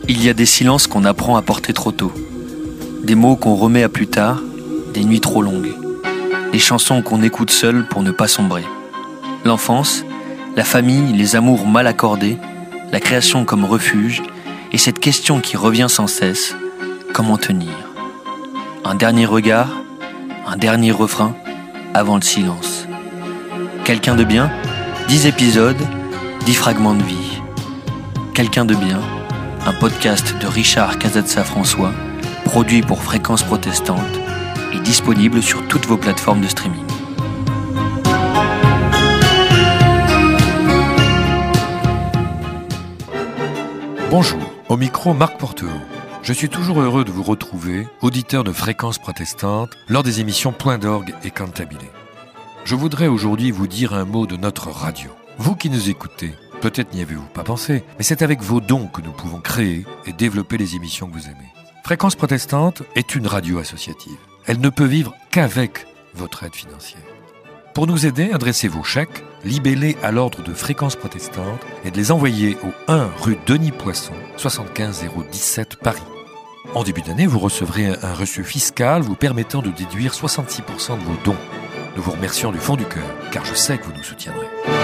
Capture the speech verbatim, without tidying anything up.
Il y a des silences qu'on apprend à porter trop tôt, des mots qu'on remet à plus tard, des nuits trop longues, des chansons qu'on écoute seul pour ne pas sombrer. L'enfance, la famille, les amours mal accordés, la création comme refuge, et cette question qui revient sans cesse, comment tenir ? Un dernier regard, un dernier refrain, avant le silence. Quelqu'un de bien, dix épisodes, dix fragments de vie. Quelqu'un de bien, un podcast de Richard Casazza-François, produit pour Fréquence Protestante et disponible sur toutes vos plateformes de streaming. Bonjour, au micro Marc Porteau. Je suis toujours heureux de vous retrouver, auditeur de Fréquence Protestante, lors des émissions Point d'orgue et Cantabile. Je voudrais aujourd'hui vous dire un mot de notre radio. Vous qui nous écoutez, peut-être n'y avez-vous pas pensé, mais c'est avec vos dons que nous pouvons créer et développer les émissions que vous aimez. Fréquence Protestante est une radio associative. Elle ne peut vivre qu'avec votre aide financière. Pour nous aider, adressez vos chèques, libellés à l'ordre de Fréquence Protestante et de les envoyer au un rue Denis Poisson, soixante-quinze zéro dix-sept Paris. En début d'année, vous recevrez un reçu fiscal vous permettant de déduire soixante-six pour cent de vos dons. Nous vous remercions du fond du cœur, car je sais que vous nous soutiendrez.